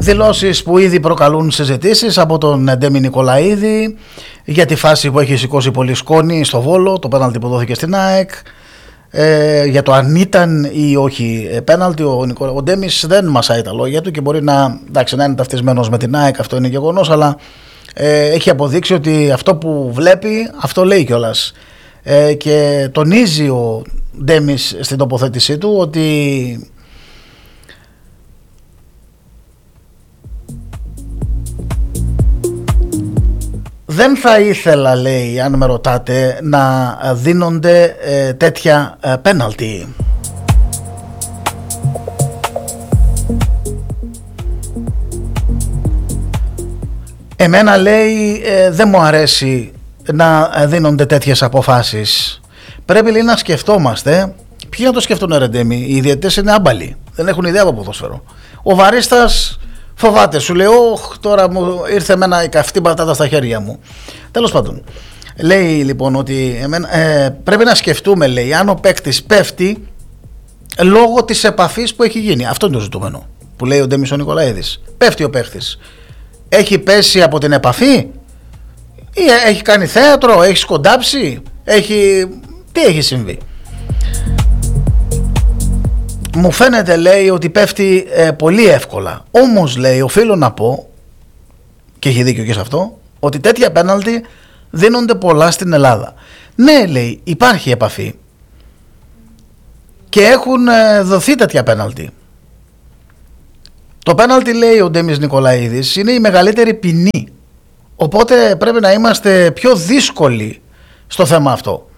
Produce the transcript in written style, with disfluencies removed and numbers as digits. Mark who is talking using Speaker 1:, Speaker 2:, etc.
Speaker 1: Δηλώσεις που ήδη προκαλούν συζητήσεις από τον Ντέμι Νικολαίδη για τη φάση που έχει σηκώσει πολύ σκόνη στο Βόλο, το πέναλτι που δόθηκε στην ΑΕΚ, για το αν ήταν ή όχι πέναλτι. Ο Ντέμις δεν μασάει τα λόγια του και μπορεί να είναι ταυτισμένος με την ΑΕΚ, αυτό είναι γεγονός, αλλά έχει αποδείξει ότι αυτό που βλέπει αυτό λέει κιόλας, και τονίζει ο Ντέμις στην τοποθέτησή του ότι δεν θα ήθελα, λέει, αν με ρωτάτε, να δίνονται τέτοια πέναλτι. Εμένα, λέει, δεν μου αρέσει να δίνονται τέτοιες αποφάσεις. Πρέπει, λέει, να σκεφτόμαστε. Ποιοι να το σκεφτούν, ρε Ντέμι? Οι διαιτητές είναι άμπαλοι, δεν έχουν ιδέα από ποδόσφαιρο. Ο βαρίστας φοβάται, σου λέει, τώρα μου ήρθε η καυτή πατάτα στα χέρια μου. Τέλος πάντων, λέει λοιπόν ότι πρέπει να σκεφτούμε, λέει, αν ο παίκτης πέφτει λόγω της επαφής που έχει γίνει. Αυτό είναι το ζητούμενο που λέει ο Ντέμις ο Νικολαίδης. Πέφτει ο παίκτης, έχει πέσει από την επαφή ή έχει κάνει θέατρο, έχει σκοντάψει, τι έχει συμβεί? Μου φαίνεται, λέει, ότι πέφτει πολύ εύκολα. Όμως, λέει, οφείλω να πω, και έχει δίκιο και σε αυτό, ότι τέτοια πέναλτι δίνονται πολλά στην Ελλάδα. Ναι, λέει, υπάρχει επαφή και έχουν δοθεί τέτοια πέναλτι. Το πέναλτι, λέει ο Ντέμις Νικολαίδης, είναι η μεγαλύτερη ποινή. Οπότε πρέπει να είμαστε πιο δύσκολοι στο θέμα αυτό.